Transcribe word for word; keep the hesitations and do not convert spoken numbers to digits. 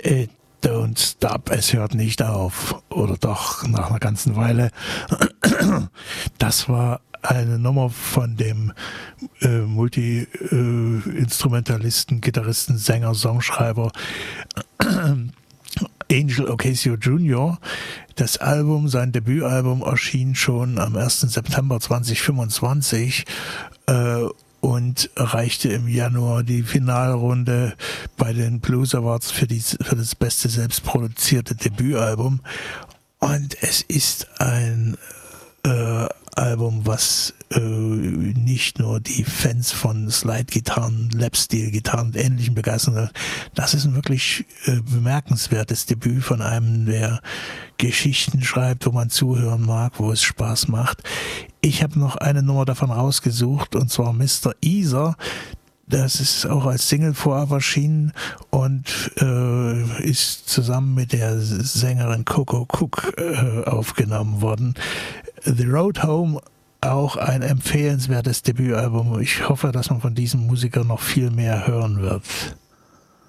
It Don't Stop, es hört nicht auf. Oder doch, nach einer ganzen Weile. Das war eine Nummer von dem äh, Multi-Instrumentalisten, äh, Gitarristen, Sänger, Songschreiber Angel Ocasio Junior Das Album, sein Debütalbum, erschien schon am ersten September zweitausendfünfundzwanzig äh, und erreichte im Januar die Finalrunde bei den Blues Awards für, die, für das beste selbstproduzierte Debütalbum. Und es ist ein äh, Album, was äh, nicht nur die Fans von Slide-Gitarren, Lap-Steel-Gitarren und Ähnlichem begeistern hat. Das ist ein wirklich äh, bemerkenswertes Debüt von einem, der Geschichten schreibt, wo man zuhören mag, wo es Spaß macht. Ich habe noch eine Nummer davon rausgesucht, und zwar Mister Easer. Das ist auch als Single vorab erschienen und äh, ist zusammen mit der Sängerin Coco Cook äh, aufgenommen worden. The Road Home, auch ein empfehlenswertes Debütalbum. Ich hoffe, dass man von diesem Musiker noch viel mehr hören wird.